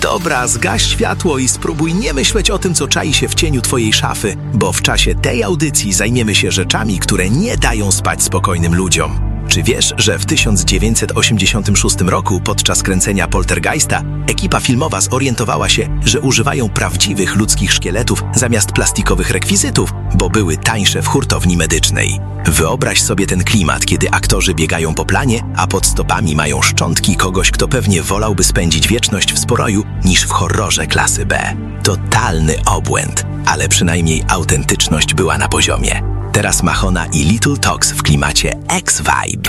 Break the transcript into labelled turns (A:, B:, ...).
A: Dobra, zgaś światło i spróbuj nie myśleć o tym, co czai się w cieniu twojej szafy, bo w czasie tej audycji zajmiemy się rzeczami, które nie dają spać spokojnym ludziom. Czy wiesz, że w 1986 roku podczas kręcenia Poltergeista ekipa filmowa zorientowała się, że używają prawdziwych ludzkich szkieletów zamiast plastikowych rekwizytów, bo były tańsze w hurtowni medycznej. Wyobraź sobie ten klimat, kiedy aktorzy biegają po planie, a pod stopami mają szczątki kogoś, kto pewnie wolałby spędzić wieczność w spokoju niż w horrorze klasy B. Totalny obłęd, ale przynajmniej autentyczność była na poziomie. Teraz Mahona i Little Talks w klimacie X-Vibe.